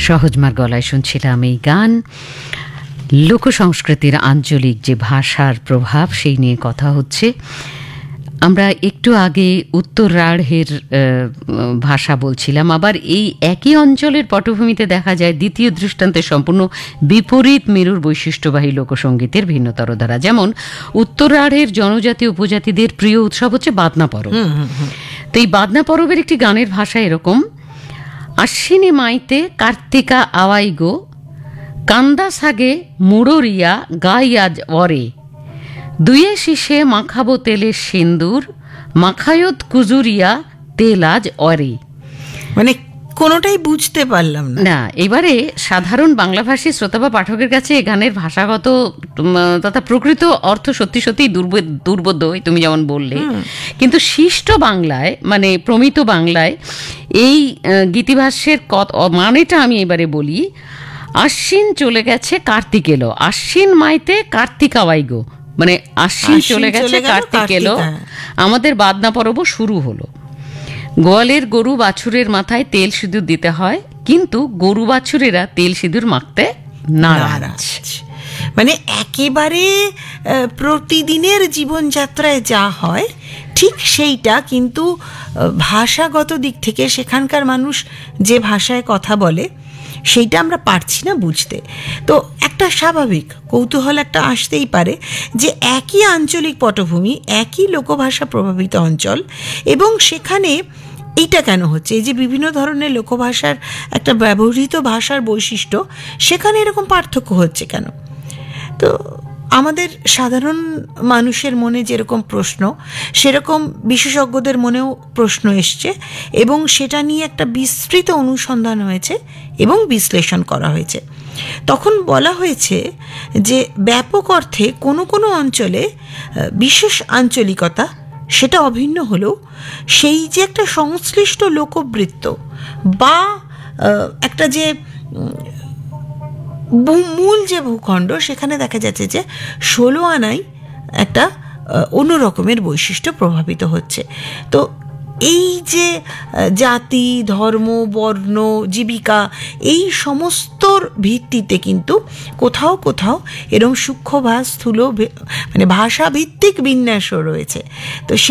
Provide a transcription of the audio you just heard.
সহজমার গলায় শুনছিলাম এই গান। লোকসংস্কৃতির আঞ্চলিক যে ভাষার প্রভাব সেই নিয়ে কথা হচ্ছে। আমরা একটু আগে উত্তর রাঢ়ের ভাষা বলছিলাম, আবার এই একই অঞ্চলের পটভূমিতে দেখা যায় দ্বিতীয় দৃষ্টান্তে সম্পূর্ণ বিপরীত মেরুর বৈশিষ্ট্যবাহী লোকসঙ্গীতের ভিন্নতর ধারা। যেমন উত্তর রাঢ়ের জনজাতি উপজাতিদের প্রিয় উৎসব হচ্ছে বাদনা পরব। তো এই বাদনা পরবের একটি গানের ভাষা এরকম: আশ্বিনী মাইতে কার্তিকা আওয়াই গো, কান্দা সাগে মুড়রিয়া গাইয়াজ অরে, দুয়ে শীষে মাখাবো তেলের সিন্দুর, মাখায়ত কুজুরিয়া তেলাজ অরে। মানে কোনোটাই বুঝতে পারলাম না। এবারে সাধারণ বাংলাভাষী শ্রোতা বা পাঠকের কাছে এই গানের ভাষাগত তথা প্রকৃত অর্থ সত্যি সত্যি দুর্বোধ্য, তুমি যেমন বললে, কিন্তু শিষ্ট বাংলায় মানে প্রমিত বাংলায় এই গীতিভাষ্যের মানেটা আমি এবারে বলি। আশ্বিন চলে গেছে কার্তিক এলো, আশ্বিন মাইতে কার্তিক আওয়াই গো, মানে আশ্বিন চলে গেছে কার্তিক এলো, আমাদের বাদনা পরবও শুরু হলো। গোয়ালের গরু বাছুরের মাথায় তেল সিঁদুর দিতে হয়, কিন্তু গরু বাছুরেরা তেল সিঁদুর মাখতে নারাজ। মানে একেবারে প্রতিদিনের জীবনযাত্রায় যা হয় ঠিক সেইটা, কিন্তু ভাষাগত দিক থেকে সেখানকার মানুষ যে ভাষায় কথা বলে সেইটা আমরা পারছি না বুঝতে। তো একটা স্বাভাবিক কৌতূহল একটা আসতেই পারে যে একই আঞ্চলিক পটভূমি, একই লোকভাষা প্রভাবিত অঞ্চল, এবং সেখানে এইটা কেন হচ্ছে? এই যে বিভিন্ন ধরনের লোকভাষার একটা ব্যবহৃত ভাষার বৈশিষ্ট্য, সেখানে এরকম পার্থক্য হচ্ছে কেন? তো আমাদের সাধারণ মানুষের মনে যেরকম প্রশ্ন, সেরকম বিশেষজ্ঞদের মনেও প্রশ্ন এসছে, এবং সেটা নিয়ে একটা বিস্তৃত অনুসন্ধান হয়েছে এবং বিশ্লেষণ করা হয়েছে। তখন বলা হয়েছে যে ব্যাপক অর্থে কোনো কোনো অঞ্চলে বিশেষ আঞ্চলিকতা সেটা অভিন্ন হলেও সেই যে একটা সংশ্লিষ্ট লোকবৃত্ত বা একটা যে মূল যে ভূখণ্ড, সেখানে দেখা যাচ্ছে যে 16 আনায় একটা অন্য রকমের বৈশিষ্ট্য প্রভাবিত হচ্ছে। তো এই যে জাতি, ধর্ম, বর্ণ, জীবিকা, এই সমস্তর ভিত্তিতে কিন্তু কোথাও কোথাও এরকম সূক্ষ্ম বা স্থূল মানে ভাষাভিত্তিক বিন্যাসও রয়েছে। তো